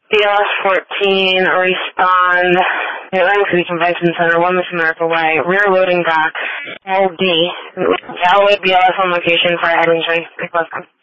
BLS 14, respond, Atlantic City Convention Center, 1 Miss America Way, rear loading dock, LD, valid BLS on location for head injury. Request them.